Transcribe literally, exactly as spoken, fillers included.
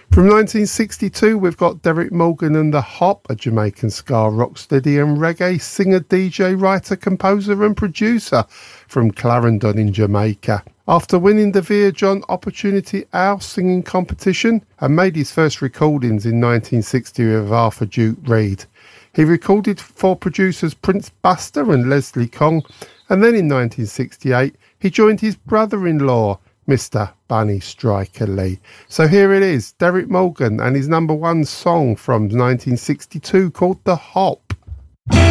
From nineteen sixty-two, we've got Derek Morgan and the Hop, a Jamaican ska, rocksteady and reggae singer, D J, writer, composer and producer from Clarendon in Jamaica. After winning the Via John Opportunity House singing competition and made his first recordings in nineteen sixty with Arthur Duke Reid. He recorded for producers Prince Buster and Leslie Kong, and then in nineteen sixty-eight he joined his brother-in-law, Mister Bunny Striker Lee. So here it is, Derek Morgan and his number one song from nineteen sixty-two called The Hop.